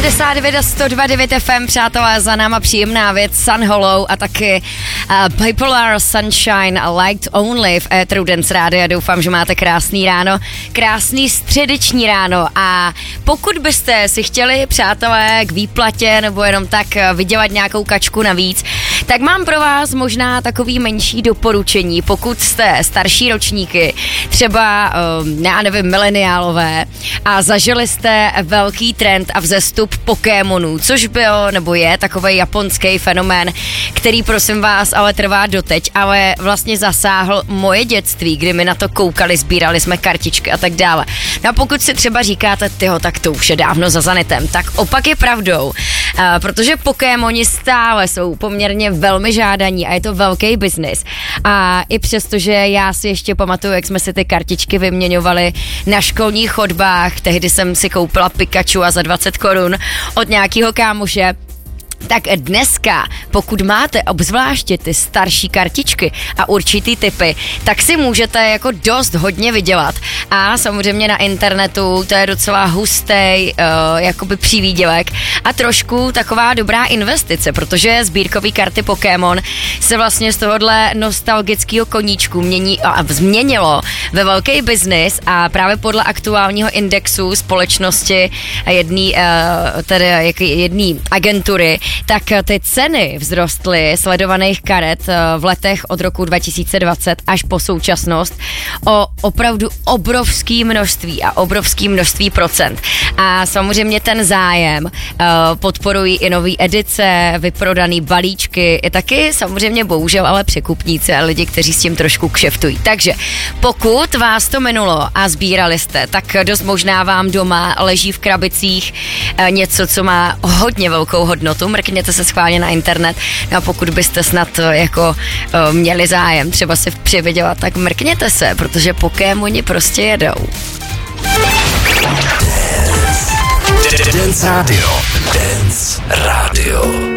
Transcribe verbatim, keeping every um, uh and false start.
devadesát devět a sto dva devět F M, přátelé, za náma příjemná věc, Sun Hollow a taky uh, Bipolar Sunshine a Liked Only v éteru Dance Rádia. Doufám, že máte krásný ráno, krásný středeční ráno a pokud byste si chtěli, přátelé, k výplatě nebo jenom tak vydělat nějakou kačku navíc, tak mám pro vás možná takový menší doporučení, pokud jste starší ročníky, třeba, um, já nevím, mileniálové a zažili jste velký trend a vzestup Pokémonů, což byl nebo je takový japonský fenomén, který prosím vás ale trvá doteď, ale vlastně zasáhl moje dětství, kdy my na to koukali, sbírali jsme kartičky a tak dále. No a pokud si třeba říkáte, tyho, tak to už je dávno za zanitem, tak opak je pravdou, uh, protože Pokémoni stále jsou poměrně velmi žádaní a je to velký biznis. A i přesto, že já si ještě pamatuju, jak jsme si ty kartičky vyměňovali na školních chodbách, tehdy jsem si koupila Pikachu a za dvacet korun od nějakého kámoše, tak dneska, pokud máte obzvláště ty starší kartičky a určitý typy, tak si můžete jako dost hodně vydělat. A samozřejmě na internetu to je docela hustý uh, jakoby přívídělek a trošku taková dobrá investice, protože sbírkový karty Pokémon se vlastně z tohohle nostalgického koníčku mění a změnilo ve velký biznis a právě podle aktuálního indexu společnosti jedný, uh, tedy jedný agentury, tak ty ceny vzrostly sledovaných karet v letech od roku dva tisíce dvacet až po současnost o opravdu obrovský množství a obrovský množství procent. A samozřejmě ten zájem podporují i nový edice, vyprodaný balíčky, i taky samozřejmě bohužel ale překupníci a lidi, kteří s tím trošku kšeftují. Takže pokud vás to minulo a sbírali jste, tak dost možná vám doma leží v krabicích něco, co má hodně velkou hodnotu. Mrkněte se schválně na internet. No a pokud byste snad jako uh, měli zájem třeba si přivydělat, tak mrkněte se, protože Pokémoni prostě jedou. Dance Radio. Dance Radio.